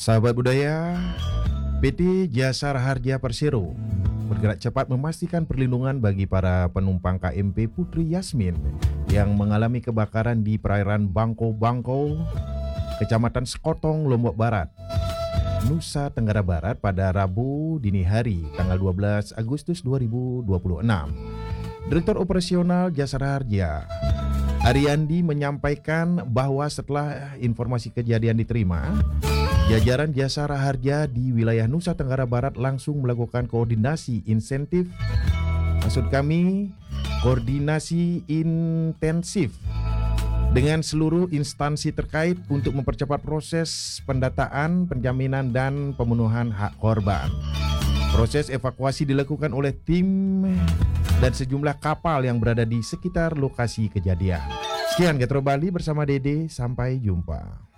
Sahabat budaya, PT Jasa Raharja Persero bergerak cepat memastikan perlindungan bagi para penumpang KMP Putri Yasmin yang mengalami kebakaran di perairan Bangko-Bangko, Kecamatan Sekotong, Lombok Barat, Nusa Tenggara Barat pada Rabu dini hari, tanggal 12 Agustus 2026. Direktur Operasional Jasa Raharja, Ariandi, menyampaikan bahwa setelah informasi kejadian diterima, jajaran Jasa Raharja di wilayah Nusa Tenggara Barat langsung melakukan koordinasi koordinasi intensif dengan seluruh instansi terkait untuk mempercepat proses pendataan, penjaminan, dan pemenuhan hak korban. Proses evakuasi dilakukan oleh tim dan sejumlah kapal yang berada di sekitar lokasi kejadian. Sekian Getro Bali bersama Dede, sampai jumpa.